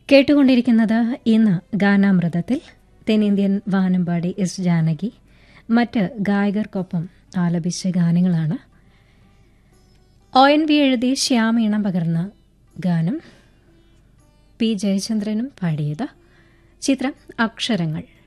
കേട്ടുകൊണ്ടിരിക്കുന്നത് ഇന്ന് ഗാനാമൃതത്തിൽ തെന്നിന്ത്യൻ വാനമ്പാടി എസ് ജാനകി മറ്റ് ഗായകർക്കൊപ്പം ആലപിച്ച ഗാനങ്ങളാണ്. ONV എഴുതി ശ്യാമീണം പകർന്ന ഗാനം P. ജയചന്ദ്രനും പാടിയത്. ചിത്രം അക്ഷരങ്ങൾ.